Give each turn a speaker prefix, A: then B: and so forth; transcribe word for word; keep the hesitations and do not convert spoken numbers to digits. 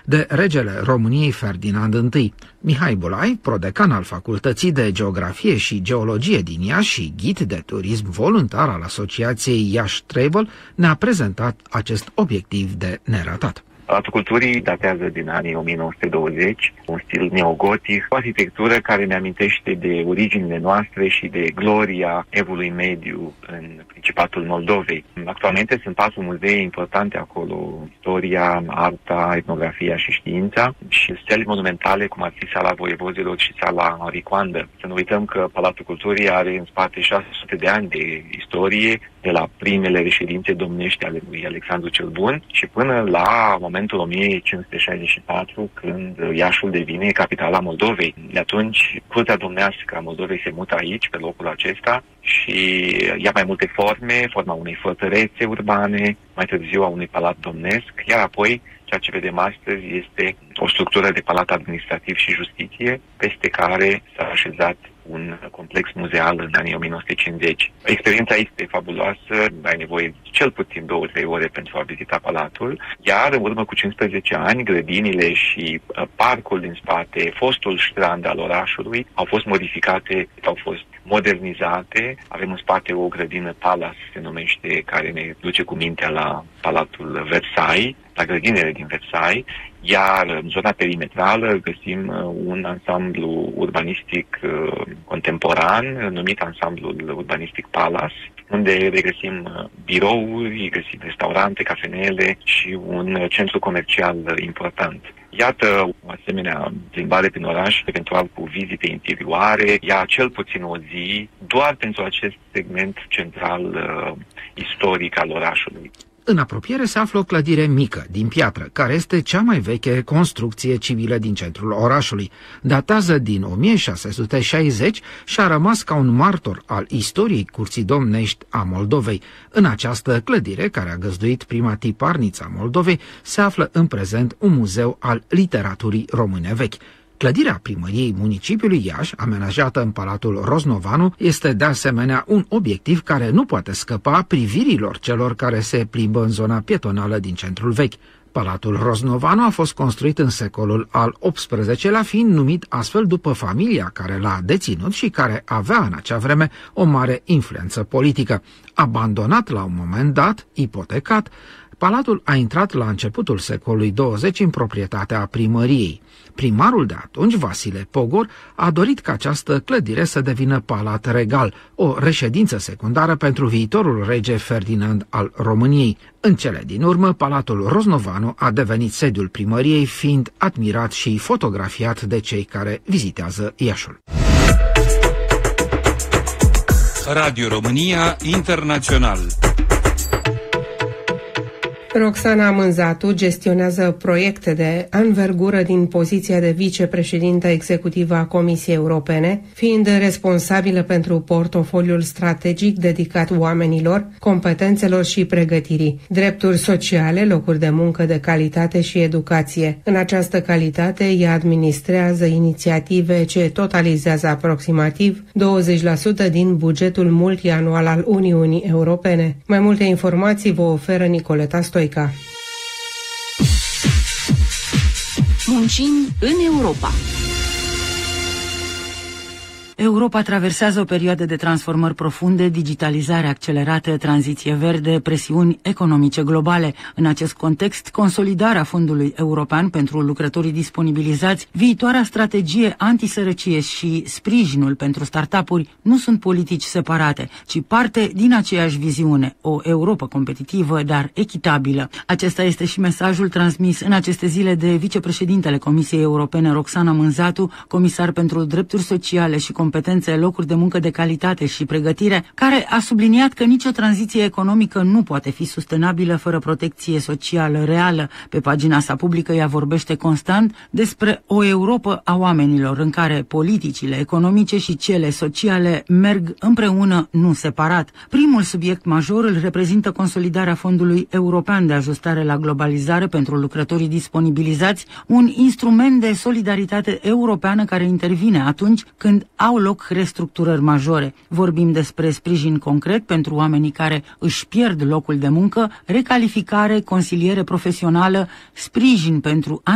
A: de regele României Ferdinand I. Mihai Bulai, prodecan al Facultății de Geografie și Geologie din Iași și ghid de turism voluntar al Asociației Iași Travel, ne-a prezentat acest obiectiv de neratat.
B: Palatul Culturii datează din anii o mie nouă sute douăzeci, un stil neogotic, o arhitectură care ne amintește de originile noastre și de gloria Evului Mediu în Principatul Moldovei. Actualmente sunt patru muzee importante acolo: istoria, arta, etnografia și știința, și stele monumentale cum ar fi Sala Voievozilor și Sala Maricoandă. Să nu uităm că Palatul Culturii are în spate șase sute de ani de istorie, de la primele reședințe domnești ale lui Alexandru cel Bun și până la momentul o mie cinci sute șaizeci și patru, când Iașul devine capitala Moldovei. De atunci, curtea domnească a Moldovei se mută aici, pe locul acesta, și ia mai multe forme, forma unei fortărețe urbane, mai târziu a unui palat domnesc, iar apoi ceea ce vedem astăzi este o structură de palat administrativ și justiție, peste care s-a așezat un complex muzeal în anii o mie nouă sute cincizeci. Experiența este fabuloasă, ai nevoie cel puțin două trei ore pentru a vizita palatul, iar în urmă cu cincisprezece ani, grădinile și parcul din spate, fostul strand al orașului, au fost modificate, au fost modernizate. Avem în spate o grădină Palace, se numește, care ne duce cu mintea la Palatul Versailles, la grădinele din Versailles, iar în zona perimetrală găsim un ansamblu urbanistic uh, contemporan, numit ansamblul urbanistic Palace, unde regăsim birouri, găsim restaurante, cafenele și un centru comercial important. Iată o asemenea plimbare prin oraș, eventual cu vizite interioare, ia cel puțin o zi, doar pentru acest segment central uh, istoric al orașului.
A: În apropiere se află o clădire mică, din piatră, care este cea mai veche construcție civilă din centrul orașului. Datează din o mie șase sute șaizeci și a rămas ca un martor al istoriei curții domnești a Moldovei. În această clădire, care a găzduit prima tiparniță a Moldovei, se află în prezent un muzeu al literaturii române vechi. Clădirea primăriei municipiului Iași, amenajată în Palatul Roznovanu, este de asemenea un obiectiv care nu poate scăpa privirilor celor care se plimbă în zona pietonală din centrul vechi. Palatul Roznovanu a fost construit în secolul al optsprezecelea, fiind numit astfel după familia care l-a deținut și care avea în acea vreme o mare influență politică. Abandonat la un moment dat, ipotecat, palatul a intrat la începutul secolului douăzeci în proprietatea primăriei. Primarul de atunci, Vasile Pogor, a dorit ca această clădire să devină palat regal, o reședință secundară pentru viitorul rege Ferdinand al României. În cele din urmă, Palatul Roznovanu a devenit sediul primăriei, fiind admirat și fotografiat de cei care vizitează Iașul.
C: Radio România Internațional.
D: Roxana Mânzatu gestionează proiecte de anvergură din poziția de vicepreședintă executivă a Comisiei Europene, fiind responsabilă pentru portofoliul strategic dedicat oamenilor, competențelor și pregătirii, drepturi sociale, locuri de muncă de calitate și educație. În această calitate, ea administrează inițiative ce totalizează aproximativ douăzeci la sută din bugetul multianual al Uniunii Europene. Mai multe informații vă oferă Nicoleta Stoica.
E: Muncim în Europa. Europa traversează o perioadă de transformări profunde, digitalizare accelerată, tranziție verde, presiuni economice globale. În acest context, consolidarea Fondului European pentru lucrătorii disponibilizați, viitoarea strategie antisărăcie și sprijinul pentru startup-uri nu sunt politici separate, ci parte din aceeași viziune, o Europă competitivă, dar echitabilă. Acesta este și mesajul transmis în aceste zile de vicepreședintele Comisiei Europene, Roxana Mânzatu, comisar pentru drepturi sociale și competențe, locuri de muncă de calitate și pregătire, care a subliniat că nicio tranziție economică nu poate fi sustenabilă fără protecție socială reală. Pe pagina sa publică ea vorbește constant despre o Europă a oamenilor, în care politicile economice și cele sociale merg împreună, nu separat. Primul subiect major îl reprezintă consolidarea Fondului European de Ajustare la Globalizare pentru lucrătorii disponibilizați, un instrument de solidaritate europeană care intervine atunci când au loc restructurări majore. Vorbim despre sprijin concret pentru oamenii care își pierd locul de muncă, recalificare, consiliere profesională, sprijin pentru